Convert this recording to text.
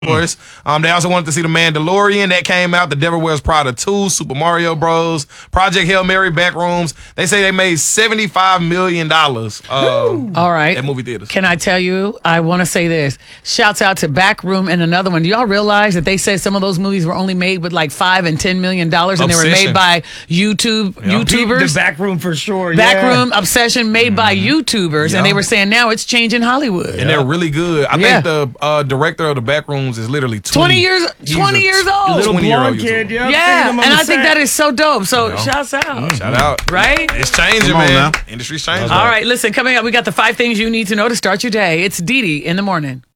course. They also wanted to see The Mandalorian that came out, The Devil Wears Prada 2, Super Mario Bros, Project Hail Mary, Backrooms. They say they made $75 million. All right. At movie theaters. Can I tell you, I want to say this. Shouts out to Backroom and another one. Do y'all realize that they said some of those movies were only made with like $5 and $10 million and they were made by YouTubers? The Backroom for sure. Backroom Obsession made by YouTubers. And they were saying now it's changing Hollywood. And they're really good. I think the director of The Backrooms is literally 20 years old. Little 20-year-old blonde kid. Yeah, and I think that is so dope. So shouts out. Shout out. Right? It's changing, man. Industry's changing. All right, listen, coming up, we got the 5 things you need to know to start your day. It's Dee Dee in the morning.